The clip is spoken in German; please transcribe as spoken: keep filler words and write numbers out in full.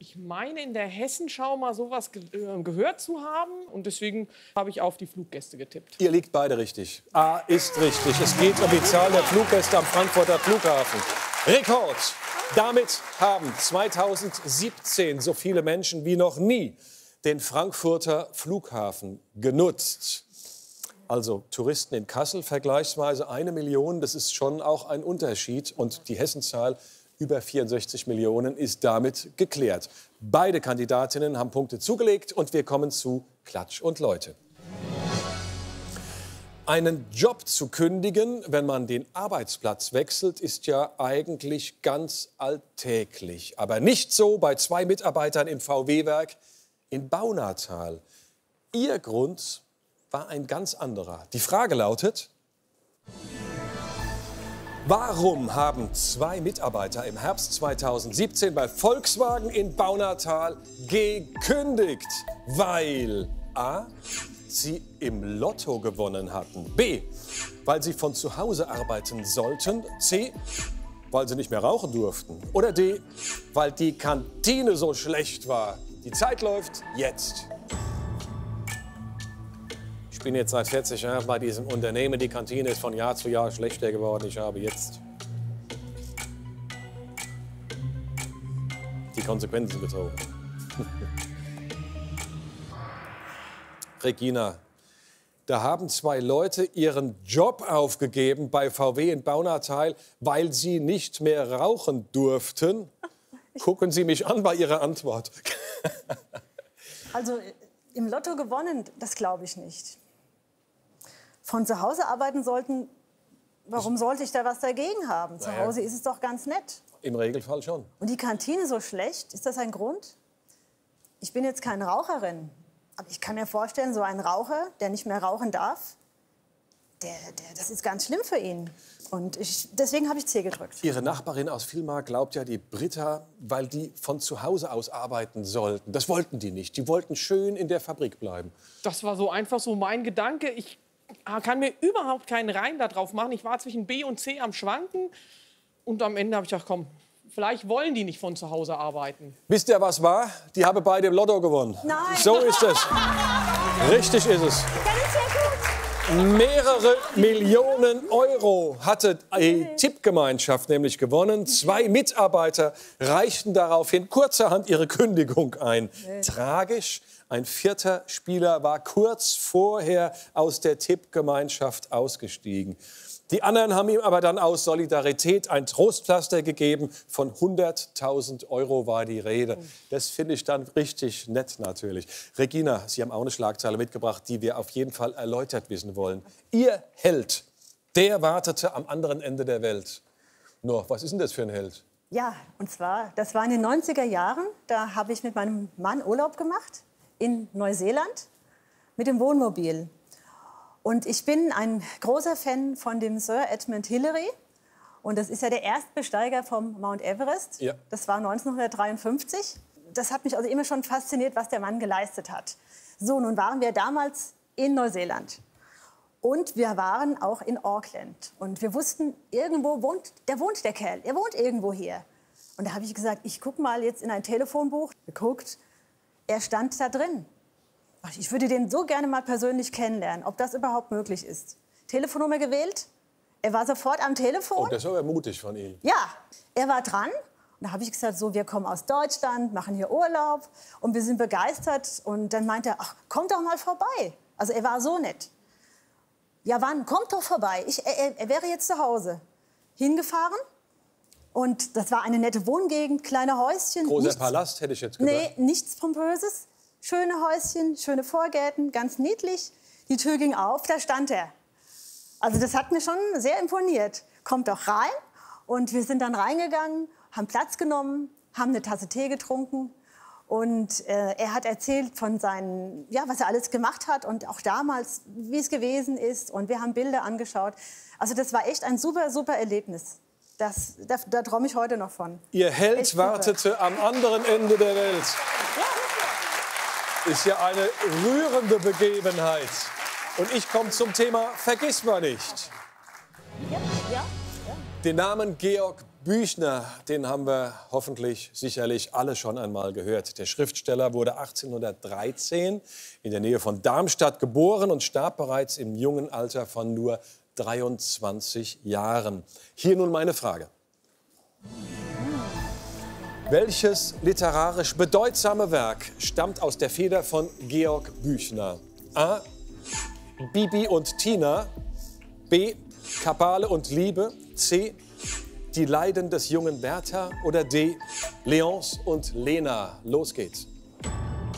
Ich meine, in der Hessenschau mal sowas ge äh, gehört zu haben. Und deswegen habe ich auf die Fluggäste getippt. Ihr liegt beide richtig. A ist richtig. Es geht um die Zahl der Fluggäste am Frankfurter Flughafen. Rekord! Damit haben zweitausendsiebzehn so viele Menschen wie noch nie den Frankfurter Flughafen genutzt. Also Touristen in Kassel vergleichsweise eine Million, das ist schon auch ein Unterschied. Und die Hessenzahl über vierundsechzig Millionen ist damit geklärt. Beide Kandidatinnen haben Punkte zugelegt und wir kommen zu Klatsch und Leute. Einen Job zu kündigen, wenn man den Arbeitsplatz wechselt, ist ja eigentlich ganz alltäglich. Aber nicht so bei zwei Mitarbeitern im V W-Werk in Baunatal. Ihr Grund war ein ganz anderer. Die Frage lautet: Warum haben zwei Mitarbeiter im Herbst zweitausendsiebzehn bei Volkswagen in Baunatal gekündigt? Weil A. sie im Lotto gewonnen hatten. B. weil sie von zu Hause arbeiten sollten. C. weil sie nicht mehr rauchen durften. Oder D. weil die Kantine so schlecht war. Die Zeit läuft jetzt. Ich bin jetzt seit vierzig Jahren bei diesem Unternehmen. Die Kantine ist von Jahr zu Jahr schlechter geworden. Ich habe jetzt die Konsequenzen gezogen. Regina, da haben zwei Leute ihren Job aufgegeben bei V W in Baunatal, weil sie nicht mehr rauchen durften. Gucken Sie mich an bei Ihrer Antwort. Also im Lotto gewonnen, das glaube ich nicht. Von zu Hause arbeiten sollten, warum sollte ich da was dagegen haben? Zu Hause ist es doch ganz nett. Im Regelfall schon. Und die Kantine so schlecht, ist das ein Grund? Ich bin jetzt keine Raucherin, aber ich kann mir vorstellen, so ein Raucher, der nicht mehr rauchen darf, der, der, das ist ganz schlimm für ihn. Und ich, deswegen habe ich C gedrückt. Ihre Nachbarin aus Villmar glaubt ja, die Britta, weil die von zu Hause aus arbeiten sollten. Das wollten die nicht. Die wollten schön in der Fabrik bleiben. Das war so einfach so mein Gedanke. Ich kann mir überhaupt keinen Reim darauf machen. Ich war zwischen B und C am Schwanken. Und am Ende habe ich gedacht, komm, vielleicht wollen die nicht von zu Hause arbeiten. Wisst ihr, was war? Die haben beide im Lotto gewonnen. Nein. So ist es. Richtig ist es. Das ist ja gut. Mehrere Millionen Euro hatte die Tippgemeinschaft nämlich gewonnen. Zwei Mitarbeiter reichten daraufhin kurzerhand ihre Kündigung ein. Tragisch. Ein vierter Spieler war kurz vorher aus der Tippgemeinschaft ausgestiegen. Die anderen haben ihm aber dann aus Solidarität ein Trostpflaster gegeben. Von hunderttausend Euro war die Rede. Das finde ich dann richtig nett natürlich. Regina, Sie haben auch eine Schlagzeile mitgebracht, die wir auf jeden Fall erläutert wissen wollen. Ihr Held, der wartete am anderen Ende der Welt. Nur, was ist denn das für ein Held? Ja, und zwar, das war in den neunziger Jahren. Da habe ich mit meinem Mann Urlaub gemacht in Neuseeland mit dem Wohnmobil. Und ich bin ein großer Fan von dem Sir Edmund Hillary. Und das ist ja der Erstbesteiger vom Mount Everest. Ja. Das war neunzehnhundertdreiundfünfzig. Das hat mich also immer schon fasziniert, was der Mann geleistet hat. So, nun waren wir damals in Neuseeland. Und wir waren auch in Auckland. Und wir wussten, irgendwo wohnt, der wohnt der Kerl. Er wohnt irgendwo hier. Und da habe ich gesagt, ich gucke mal jetzt in ein Telefonbuch. Geguckt, er stand da drin. Ich würde den so gerne mal persönlich kennenlernen, ob das überhaupt möglich ist. Telefonnummer gewählt, er war sofort am Telefon. Oh, das war aber mutig von Ihnen. Ja, er war dran. Und da habe ich gesagt, so, wir kommen aus Deutschland, machen hier Urlaub und wir sind begeistert. Und dann meinte er, ach, komm doch mal vorbei. Also er war so nett. Ja, wann? Kommt doch vorbei. Ich, er, er wäre jetzt zu Hause. Hingefahren. Und das war eine nette Wohngegend, kleine Häuschen. Großer nichts, Palast, hätte ich jetzt gedacht. Nee, nichts Pompöses. Schöne Häuschen, schöne Vorgärten, ganz niedlich. Die Tür ging auf, da stand er. Also das hat mir schon sehr imponiert. Kommt doch rein. Und wir sind dann reingegangen, haben Platz genommen, haben eine Tasse Tee getrunken. Und äh, er hat erzählt von seinen, ja, was er alles gemacht hat und auch damals, wie es gewesen ist. Und wir haben Bilder angeschaut. Also das war echt ein super, super Erlebnis. Das, da, da träume ich heute noch von. Ihr Held Echt super. wartete am anderen Ende der Welt. Ist ja eine rührende Begebenheit. Und ich komme zum Thema Vergiss mal nicht. Ja, ja, ja. Den Namen Georg Büchner, den haben wir hoffentlich, sicherlich alle schon einmal gehört. Der Schriftsteller wurde achtzehnhundertdreizehn in der Nähe von Darmstadt geboren und starb bereits im jungen Alter von nur dreiundzwanzig Jahren. Hier nun meine Frage. Welches literarisch bedeutsame Werk stammt aus der Feder von Georg Büchner? A. Bibi und Tina. B. Kabale und Liebe. C. Die Leiden des jungen Bertha. Oder D. Leonce und Lena. Los geht's.